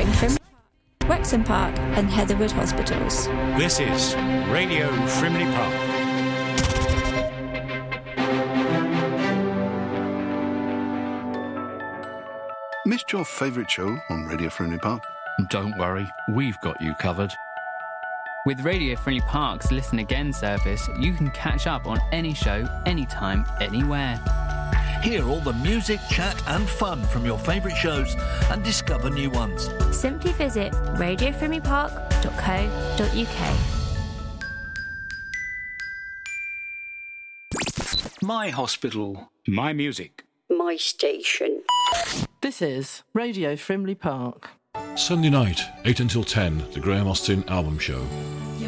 featuring Frimley Park, Wrexham Park and Heatherwood Hospitals. This is Radio Frimley Park. Missed your favourite show on Radio Frimley Park? Don't worry, we've got you covered. With Radio Frimley Park's Listen Again service, you can catch up on any show, anytime, anywhere. Hear all the music, chat and fun from your favourite shows and discover new ones. Simply visit radiofrimleypark.co.uk. My hospital, my music. My station. This is Radio Frimley Park. Sunday night, 8 until 10, the Graham Austin Album Show.